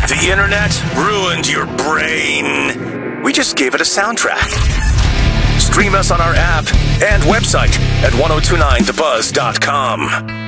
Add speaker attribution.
Speaker 1: The internet ruined your brain. We just gave it a soundtrack. Stream us on our app and website at 1029thebuzz.com.